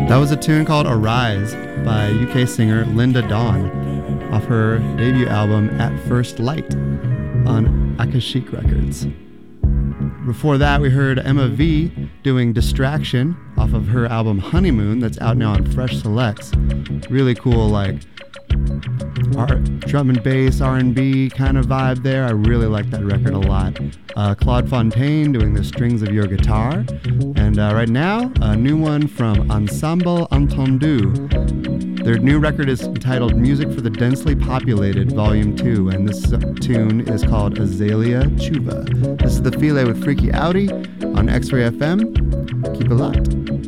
That was a tune called Arise by UK singer Linda Dawn off her debut album At First Light on Akashic Records. Before that, we heard Emma V doing Distraction off of her album Honeymoon that's out now on Fresh Selects. Really cool, like drum and bass, R&B kind of vibe there. I really like that record a lot. Claude Fontaine doing The Strings of Your Guitar. And right now, a new one from Ensemble Entendu. Their new record is entitled Music for the Densely Populated Volume 2, and this tune is called Azalea Chuva. This is The File with Freaky Audi on X-Ray FM. Keep it locked.